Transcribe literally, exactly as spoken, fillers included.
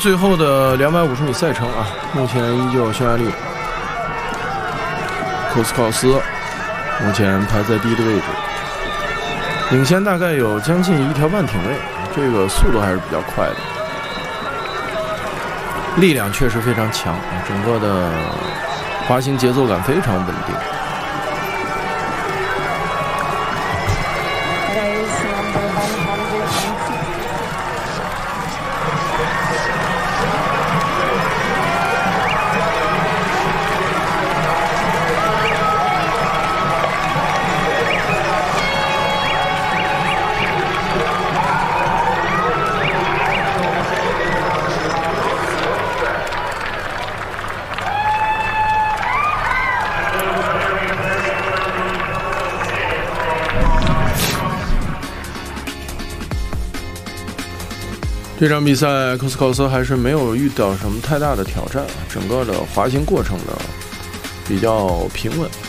最后的两百五十米赛程啊，目前依旧匈牙利科斯考斯目前排在第一的位置，领先大概有将近一条半艇位，这个速度还是比较快的，力量确实非常强，整个的滑行节奏感非常稳定。这场比赛，科斯考斯还是没有遇到什么太大的挑战，整个的滑行过程呢比较平稳。